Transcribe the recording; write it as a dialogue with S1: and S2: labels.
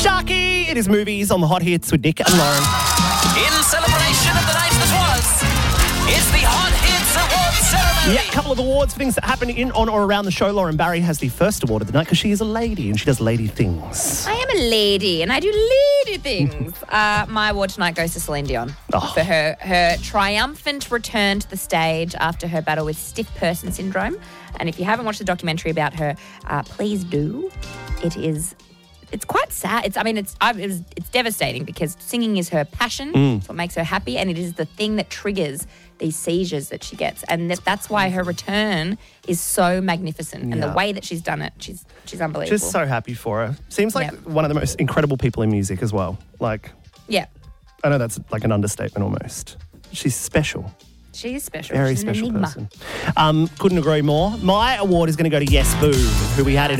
S1: Sharky, it is movies on the hot hits with Nick and Lauren.
S2: In celebration of the night that was, it's the Hot Hits Awards ceremony.
S1: Yeah, a couple of awards for things that happen in, on, or around the show. Lauren Barry has the first award of the night because she is a lady and she does lady things.
S3: I am a lady and I do lady things. My award tonight goes to Celine Dion for her triumphant return to the stage after her battle with stiff person syndrome. And if you haven't watched the documentary about her, please do. It's quite sad. It's devastating because singing is her passion. It's what makes her happy, and it is the thing that triggers these seizures that she gets. And that's why her return is so magnificent. And the way that she's done it, she's unbelievable.
S1: Just so happy for her. Seems like one of the most incredible people in music as well. I know that's like an understatement almost. She's special.
S3: She is special.
S1: Very
S3: She's
S1: special
S3: an enigma.
S1: person. Couldn't agree more. My award is going to go to Yes Boo, who we had in